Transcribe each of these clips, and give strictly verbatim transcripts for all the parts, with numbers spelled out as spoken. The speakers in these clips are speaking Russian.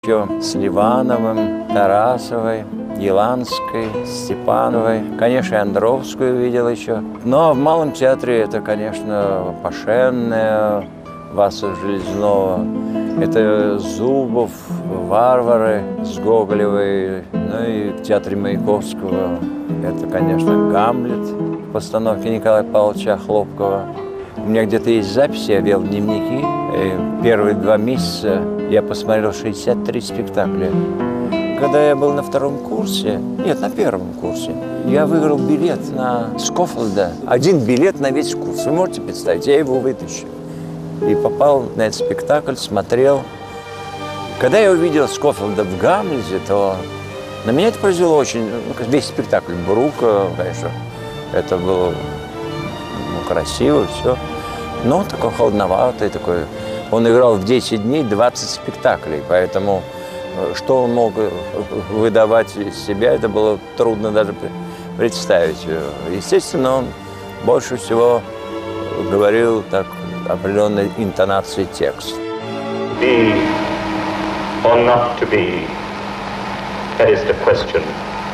Еще с Ливановым, Тарасовой, Еланской, Степановой. Конечно, и Андровскую видел еще. Но в Малом театре это, конечно, Пашенная, Васа Железнова. Это Зубов, Варвары с Гоголевой. Ну и в театре Маяковского это, конечно, Гамлет в постановке Николая Павловича Хлопкова. У меня где-то есть записи, я вел дневники. И первые два месяца я посмотрел шестьдесят три спектакля. Когда я был на втором курсе, нет, на первом курсе, я выиграл билет на Скофилда. Один билет на весь курс. Вы можете представить? Я его вытащил. И попал на этот спектакль, смотрел. Когда я увидел Скофилда в Гамлете, то на меня это произвело очень... Ну, весь спектакль Брука, конечно, это было ну, красиво, все. Но такой холодноватый, такой... Он играл в десять дней двадцать спектаклей, поэтому что он мог выдавать из себя, это было трудно даже представить. Естественно, он больше всего говорил так определенной интонацией текст. Be or not to be, that is the question.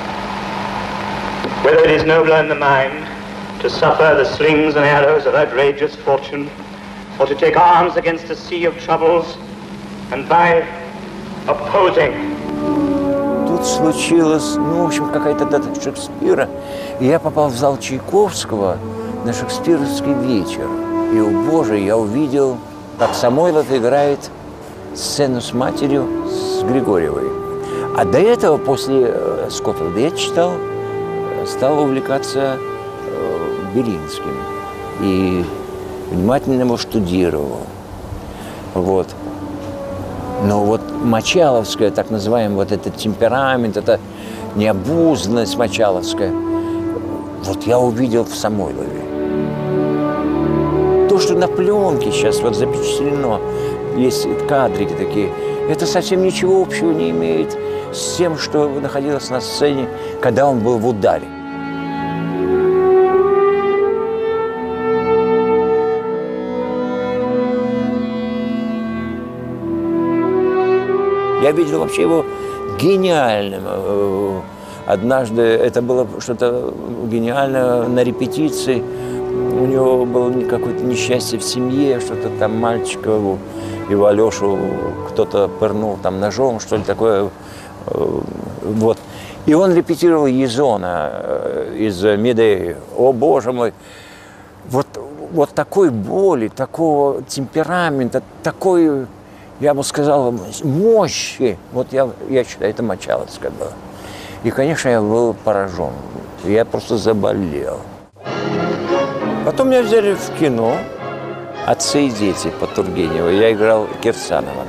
Whether it is nobler in the mind to suffer the slings and arrows of outrageous fortune, or to take arms against a sea of troubles, and by opposing. Тут случилось, ну, в общем, какая-то дата Шекспира, и я попал в зал Чайковского на шекспировский вечер. И, о боже, я увидел, как Самойлов играет сцену с матерью, с Григорьевой. А до этого, после Скофилда, я читал, стал увлекаться Белинским. И внимательно его штудировал. Вот. Но вот мочаловская, так называемый, вот этот темперамент, эта необузданность мочаловская, вот я увидел в Самойлове. То, что на пленке сейчас вот запечатлено, есть кадрики такие, это совсем ничего общего не имеет с тем, что находилось на сцене, когда он был в ударе. Я видел вообще его гениальным. Однажды это было что-то гениальное на репетиции. У него было какое-то несчастье в семье, что-то там мальчика, его Алешу кто-то пырнул там ножом, что ли такое. Вот. И он репетировал Езона из Медеи. О, боже мой! Вот, вот такой боли, такого темперамента, такой... Я бы сказал, мощи. Вот я, я считаю, это мочаловская была. И, конечно, я был поражен. Я просто заболел. Потом меня взяли в кино «Отцы и дети» по Тургеневу. Я играл Кирсанова.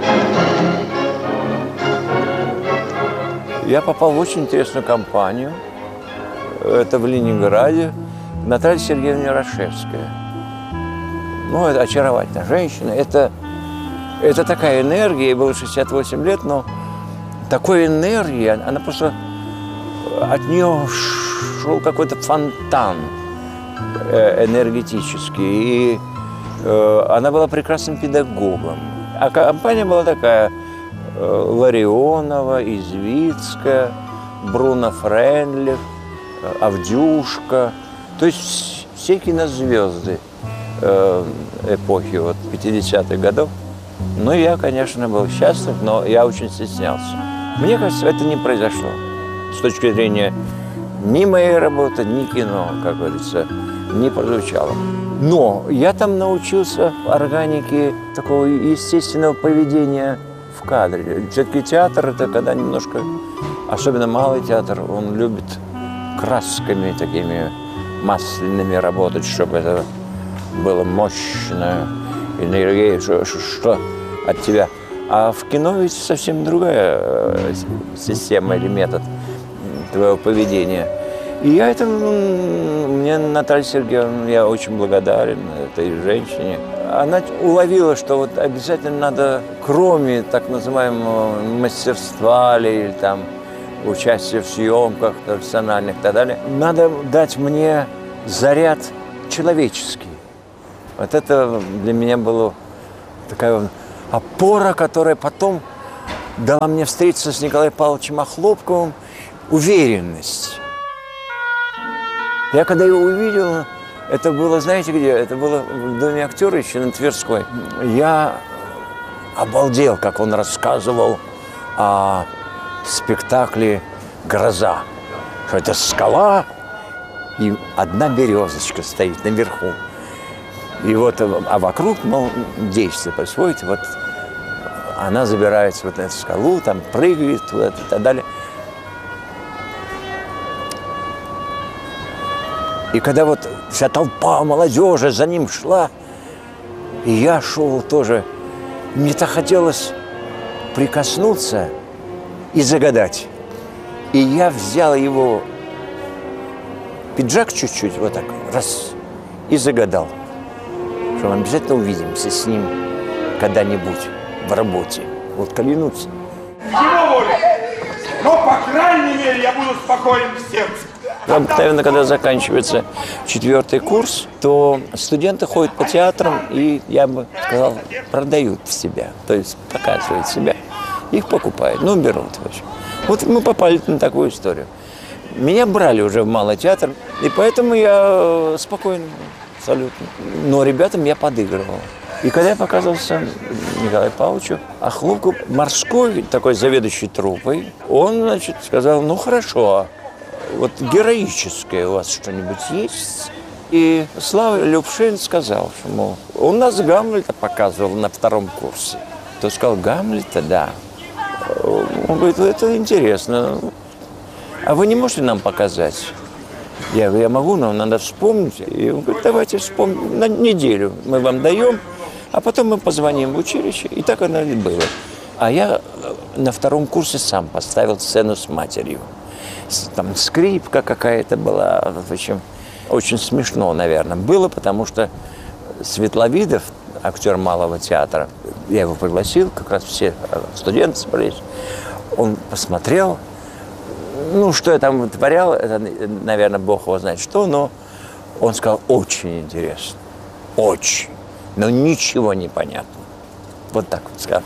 Я попал в очень интересную компанию. Это в Ленинграде. Наталья Сергеевна Рашевская. Ну, это очаровательная женщина. Это... Это такая энергия, ей было шестьдесят восемь лет, но такой энергии, она просто, от нее шел какой-то фонтан энергетический. И э, она была прекрасным педагогом. А компания была такая: Ларионова, Извицкая, Бруно Френлих, Авдюшка. То есть все кинозвезды э, эпохи вот, пятидесятых годов. Ну, я, конечно, был счастлив, но я очень стеснялся. Мне кажется, это не произошло. С точки зрения ни моей работы, ни кино, как говорится, не прозвучало. Но я там научился органике такого естественного поведения в кадре. Все-таки театр – это когда немножко, особенно малый театр, он любит красками такими масляными работать, чтобы это было мощно. Энергия, что, что от тебя. А в кино ведь совсем другая система или метод твоего поведения. И я это, мне Наталья Сергеевна, я очень благодарен этой женщине. Она уловила, что вот обязательно надо, кроме так называемого мастерства или там участия в съемках профессиональных и так далее, надо дать мне заряд человеческий. Вот это для меня была такая опора, которая потом дала мне встретиться с Николаем Павловичем Охлопковым уверенность. Я когда его увидел, это было, знаете где? Это было в Доме актера еще на Тверской. Я обалдел, как он рассказывал о спектакле «Гроза». Что это скала, и одна березочка стоит наверху. И вот, а вокруг, мол, действие происходит. Вот она забирается вот на эту скалу, там прыгает туда и так далее. И когда вот вся толпа молодежи за ним шла, и я шел тоже, мне так хотелось прикоснуться и загадать. И я взял его пиджак чуть-чуть, вот так, раз, и загадал, что мы обязательно увидимся с ним когда-нибудь в работе. Вот клянусь. Его воля. Но, по крайней мере, я буду спокоен в сердце. Обыкновенно, когда заканчивается четвертый курс, то студенты ходят по театрам и, я бы сказал, продают себя. То есть показывают себя, их покупают, ну, берут. В общем. Вот мы попали на такую историю. Меня брали уже в Малый театр, и поэтому я спокойно, абсолютно. Но ребятам я подыгрывал. И когда я показывался Николаю Павловичу Охлопкову, морской такой заведующий труппой, он, значит, сказал, ну, хорошо, вот героическое у вас что-нибудь есть? И Слава Любшин сказал, что, мол, у нас Гамлета показывал на втором курсе. Кто сказал, Гамлета, да. Он говорит, это интересно. А вы не можете нам показать? Я говорю, я могу, но надо вспомнить. И он говорит, давайте вспомним. На неделю мы вам даем, а потом мы позвоним в училище. И так оно и было. А я на втором курсе сам поставил сцену с матерью. Там скрипка какая-то была. В общем, очень смешно, наверное, было, потому что Светловидов, актер Малого театра, я его пригласил, как раз все студенты собрались. Он посмотрел, ну, что я там вытворял, это, наверное, Бог его знает что, но он сказал, очень интересно, очень, но ничего не понятно. Вот так вот сказал.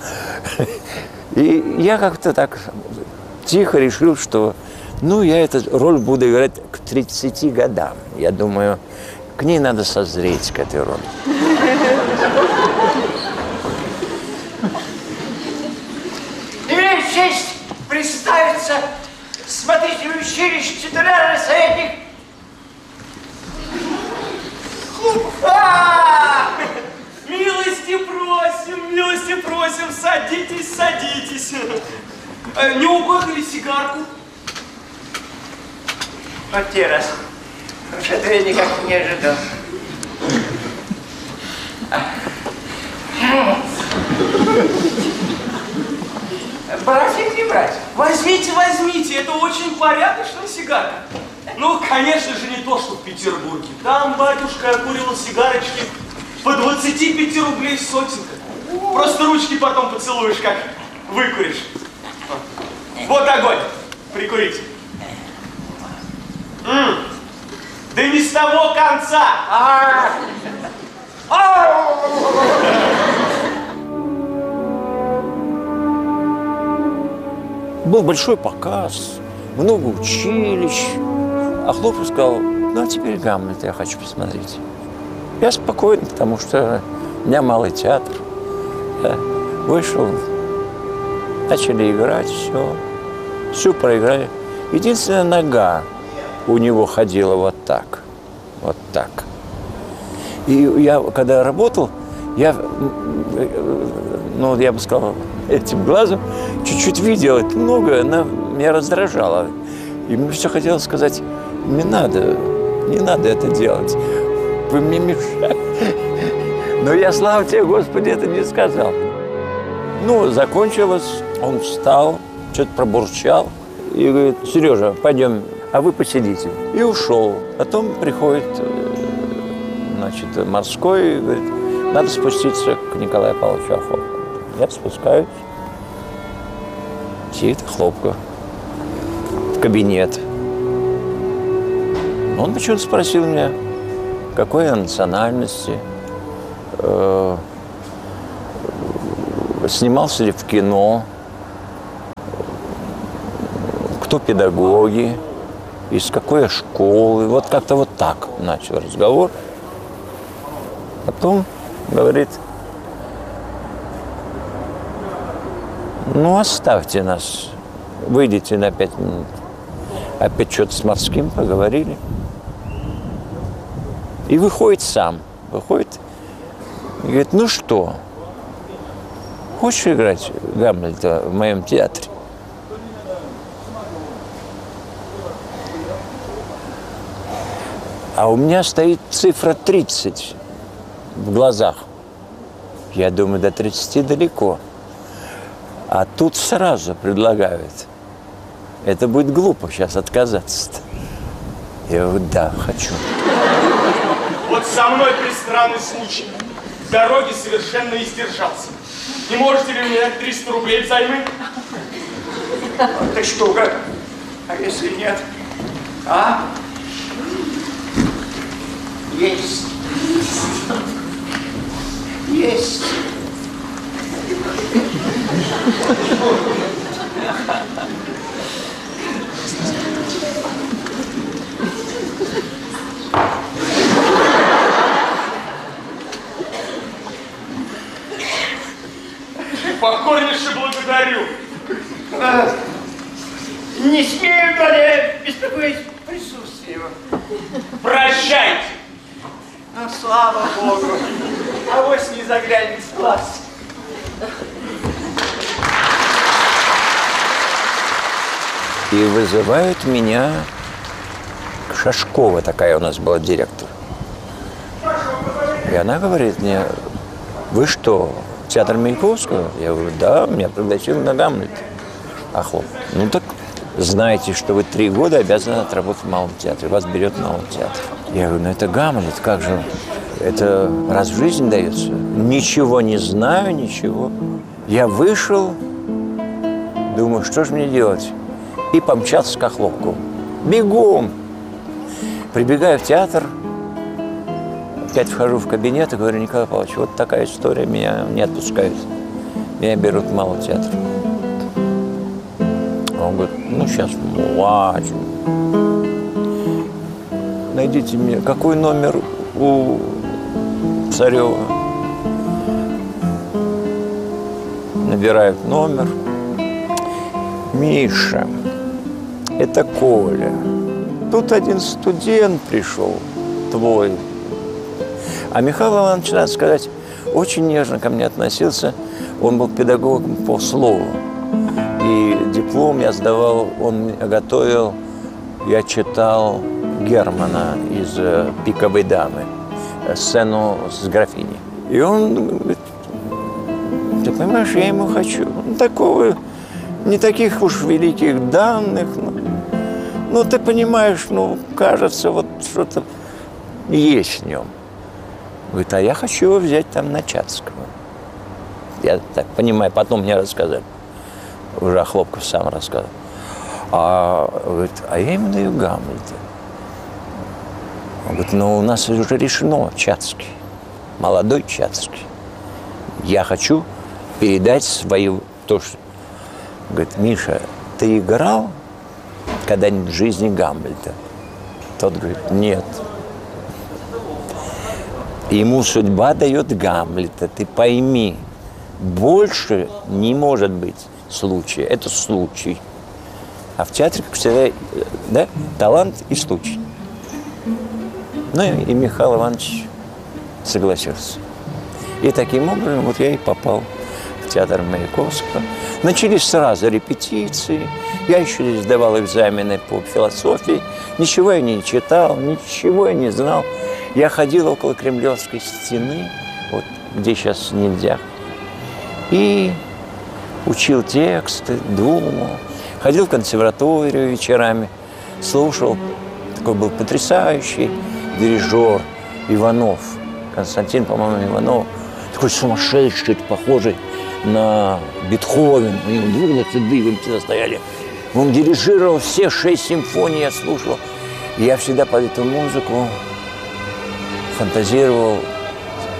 И я как-то так тихо решил, что, ну, я эту роль буду играть к тридцати годам. Я думаю, к ней надо созреть, к этой роли. Имею честь представиться смотрителю училища, титулярный советник. А! Милости просим, милости просим, садитесь, садитесь. Не угодно ли сигарку? Вот те раз. Что-то я никак не ожидал. Брать или не брать? Возьмите, возьмите, это очень порядочная сигарка. Ну, конечно же, не то, что в Петербурге. Там батюшка курил сигарочки по двадцати пяти рублей сотенка. Просто ручки потом поцелуешь, как выкуришь. Вот огонь, прикурите. М-м. Да не с того конца. А -а -а! Был большой показ, много училищ. А Охлопов сказал, ну, а теперь Гамлета я хочу посмотреть. Я спокойно, потому что у меня Малый театр. Я вышел, начали играть, все. Все проиграли. Единственная нога у него ходила вот так. Вот так. И я, когда работал, я, ну, я бы сказал, этим глазом чуть-чуть видел это многое, она меня раздражала. И мне все хотелось сказать, не надо, не надо это делать. Вы мне мешаете. Но я, слава тебе, Господи, это не сказал. Ну, закончилось, он встал, что-то пробурчал и говорит, Сережа, пойдем, а вы посидите. И ушел. Потом приходит, значит, морской и говорит, надо спуститься к Николаю Павловичу Охлопкову. Я спускаюсь. Сидит Охлопков в кабинет. Он почему-то спросил меня, какой я национальности, э, снимался ли в кино. кто педагоги, из какой школы. Вот как-то вот так начал разговор. Потом говорит, ну оставьте нас, выйдите на пять минут. Опять что-то с морским поговорили. И выходит сам, выходит и говорит, ну что, хочешь играть Гамлета в моем театре? А у меня стоит цифра тридцать в глазах. Я думаю, до тридцати далеко. А тут сразу предлагают. Это будет глупо сейчас отказаться-то. Я говорю, да, хочу. Вот со мной пристранный случай. В дороге совершенно издержался. Не можете ли мне дать триста рублей взаймы? Ты штука. А если нет? А? Есть. Есть. Покорнейше благодарю. А, не смею далее беспокоить присутствие его. Прощайте. Ну, слава Богу. Авось не заглянет в класс. И вызывают меня Шашкова, такая у нас была директор. И она говорит мне, вы что, театр Маяковского? Я говорю, да, меня пригласили на Гамлет. А хлоп, ну так знаете, что вы три года обязаны отработать в Малом театре. Вас берет в Малом театре. Я говорю, ну это Гамлет, как же? Это раз в жизни дается? Ничего не знаю, ничего. Я вышел, думаю, что же мне делать? И помчался к Охлопкову. Бегом! Прибегаю в театр, опять вхожу в кабинет и говорю, Николай Павлович, вот такая история, меня не отпускают. Меня берут в Малый театр. Он говорит, ну сейчас младше. Найдите мне, какой номер у Царева? Набирают номер. Миша, это Коля. Тут один студент пришел, твой. А Михаил Иванович, надо сказать, очень нежно ко мне относился. Он был педагогом по слову. И диплом я сдавал, он меня готовил. Я читал Германа из «Пиковой дамы», сцену с графиней. И он говорит, ты понимаешь, я ему хочу. Такого, не таких уж великих данных. Ну, ты понимаешь, ну, кажется, вот что-то есть в нем. Говорит, а я хочу его взять там на Чацкого. Я так понимаю, потом мне рассказали. Уже Охлопков сам рассказал. А, говорит, а я ему даю Гамлета. Он говорит, ну, у нас уже решено, Чацкий. Молодой Чацкий. Я хочу передать свою... То, что... Говорит, Миша, ты играл когда-нибудь в жизни Гамлета? Тот говорит, нет. Ему судьба дает Гамлета, ты пойми. Больше не может быть случая. Это случай. А в театре, как всегда, да, талант и случай. Ну и Михаил Иванович согласился. И таким образом вот я и попал в театр Маяковского. Начались сразу репетиции. Я еще сдавал экзамены по философии. Ничего я не читал, ничего я не знал. Я ходил около Кремлевской стены, вот где сейчас нельзя. И учил тексты, думал. Ходил в консерваторию вечерами, слушал. Такой был потрясающий дирижер Иванов. Константин, по-моему, Иванов. Такой сумасшедший, похожий на Бетховена. У него волосы дыбом всегда стояли. Он дирижировал все шесть симфоний, я слушал. И я всегда под эту музыку фантазировал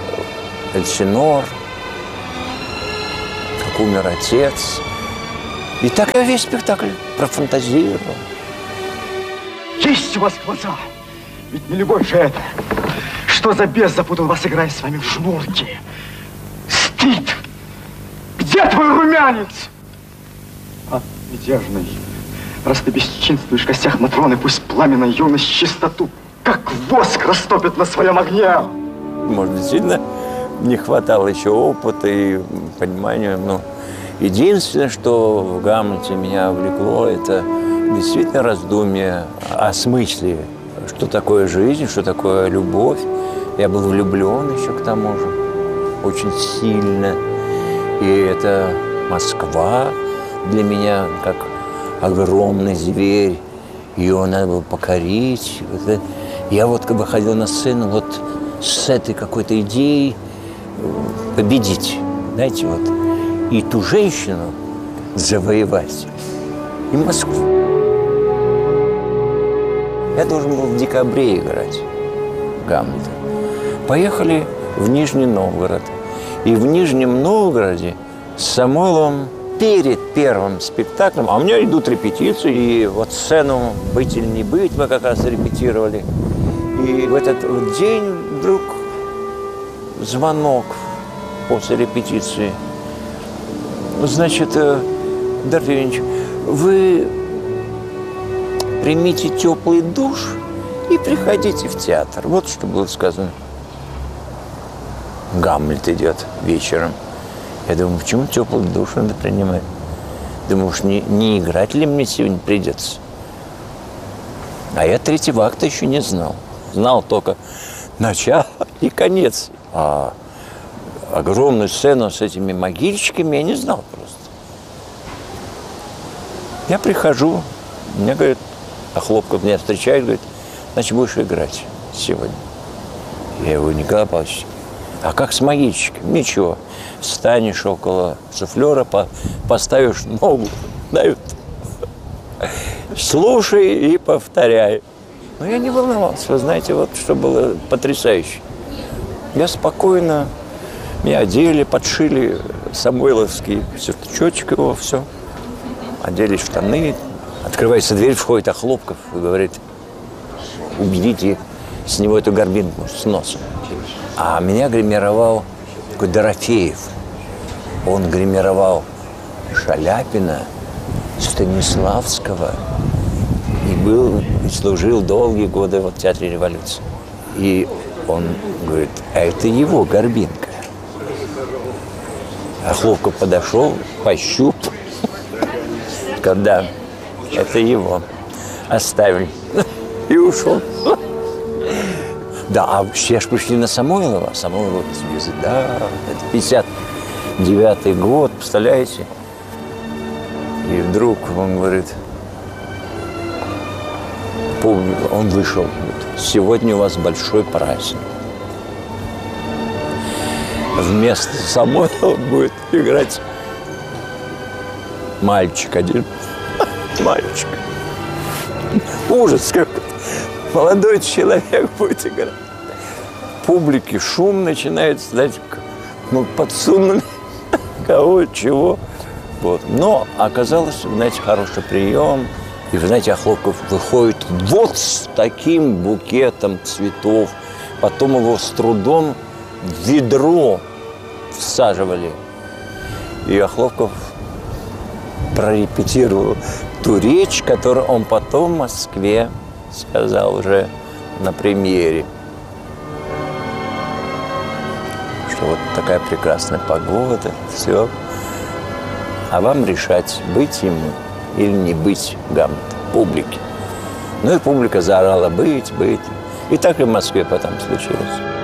Эльсинор, как умер отец. И так я весь спектакль профантазировал. Есть у вас глаза! Ведь не любовь же это. Что за бес запутал вас, играя с вами в жмурки? Стыд! Где твой румянец? А, мятежный, раз ты бесчинствуешь в костях Матроны, пусть пламенная юность чистоту, как воск, растопит на своем огне. Может, действительно не хватало еще опыта и понимания, но единственное, что в Гамлете меня увлекло, это действительно раздумье о смысле, что такое жизнь, что такое любовь. Я был влюблен еще к тому же, очень сильно. И это Москва для меня как огромный зверь. Ее надо было покорить. Я вот как бы ходил на сцену вот с этой какой-то идеей победить, знаете, вот. И ту женщину завоевать, и Москву. Я должен был в декабре играть Гамлета. Поехали в Нижний Новгород. И в Нижнем Новгороде с Самойловым перед первым спектаклем, а у меня идут репетиции, и вот сцену «Быть или не быть» мы как раз репетировали. И в этот вот день вдруг звонок после репетиции. Значит, Дарья Евгеньевич, вы примите теплый душ и приходите в театр. Вот что было сказано. Гамлет идет вечером. Я думаю, почему теплый душ надо принимать? Думаю, уж не, не играть ли мне сегодня придется? А я третьего акта еще не знал. Знал только начало и конец. А огромную сцену с этими могильщиками я не знал просто. Я прихожу, мне говорят, а Хлопков меня встречает, говорит, значит, будешь играть сегодня. Я говорю, Николай Павлович, а как с могильщиком? Ничего. Встанешь около суфлера, по, поставишь ногу, дают. Слушай и повторяй. Но я не волновался, вы знаете, вот что было потрясающе. Я спокойно, меня одели, подшили самойловский сюртучочек его, все. Одели штаны, открывается дверь, входит Охлопков и говорит, уберите с него эту горбинку с носом. А меня гримировал такой Дорофеев. Он гримировал Шаляпина, Станиславского и был, и служил долгие годы вот в Театре Революции. И он говорит, а это его горбинка. А Хлопков подошел, пощупал. Когда это его оставили и ушел. Да, а все ж пришли на Самойлова. Самойлова звезда. Это пятьдесят девятый год, представляете? И вдруг он говорит, он вышел, говорит, сегодня у вас большой праздник. Вместо Самойлова будет играть мальчик один. Мальчик. Ужас какой-то. Молодой человек будет играть. Публике шум начинается, знаете, ну, подсунули кого, чего. Вот. Но оказалось, знаете, хороший прием. И, вы знаете, Охлопков выходит вот с таким букетом цветов. Потом его с трудом в ведро всаживали. И Охлопков прорепетировал ту речь, которую он потом в Москве сказал уже на премьере. Что вот такая прекрасная погода, все. А вам решать, быть ему или не быть Гамлета, публике. Ну и публика заорала «быть, быть». И так и в Москве потом случилось.